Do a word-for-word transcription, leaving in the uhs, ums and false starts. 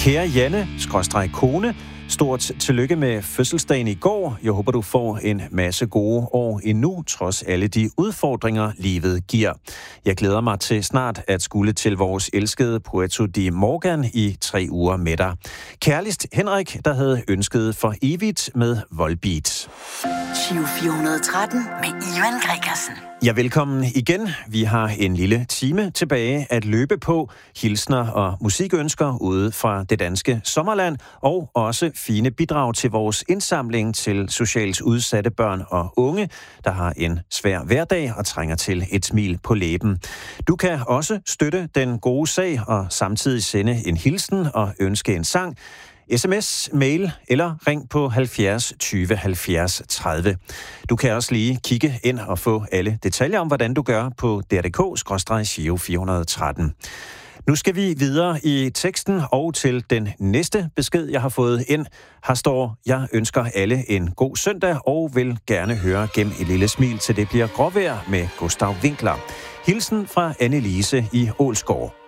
Kære Janne, skråstreg kone, stort tillykke med fødselsdagen i går. Jeg håber, du får en masse gode år endnu, trods alle de udfordringer, livet giver. Jeg glæder mig til snart at skulle til vores elskede Puerto de Morgan i tre uger med dig. Kærligst Henrik, der havde ønsket for evigt med Volbeat. Giro fire hundrede og tretten med Ivan Gregersen. Ja, velkommen igen. Vi har en lille time tilbage at løbe på. Hilsner og musikønsker ude fra det danske sommerland, og også fine bidrag til vores indsamling til socialt udsatte børn og unge, der har en svær hverdag og trænger til et smil på læben. Du kan også støtte den gode sag og samtidig sende en hilsen og ønske en sang. Sms, mail eller ring på halvfjerds tyve halvfjerds tredive. Du kan også lige kigge ind og få alle detaljer om, hvordan du gør på d r punktum d k skråstreg giro fire hundrede og tretten. Nu skal vi videre i teksten og til den næste besked, jeg har fået ind. Her står, jeg ønsker alle en god søndag og vil gerne høre gennem et lille smil, til det bliver gråvejr med Gustav Winkler. Hilsen fra Annelise i Ålsgård.